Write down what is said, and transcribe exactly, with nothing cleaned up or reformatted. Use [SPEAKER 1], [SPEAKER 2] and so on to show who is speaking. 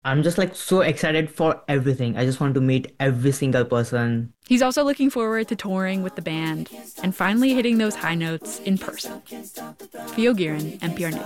[SPEAKER 1] I'm just like so excited for everything. I just want to meet every single person.
[SPEAKER 2] He's also looking forward to touring with the band and finally hitting those high notes in person. Theo Giron, N P R News.